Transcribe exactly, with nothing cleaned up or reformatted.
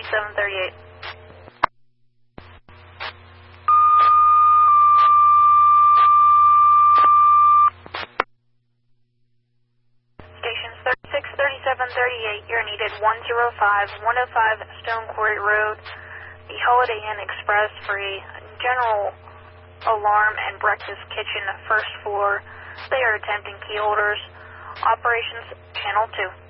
thirty-seven thirty-eight. Station thirty-six thirty-seven thirty-eight, you're needed one oh five, one oh five Stone Quarry Road, the Holiday Inn Express for a general alarm and breakfast kitchen, first floor. They are attempting key holders. Operations Channel two.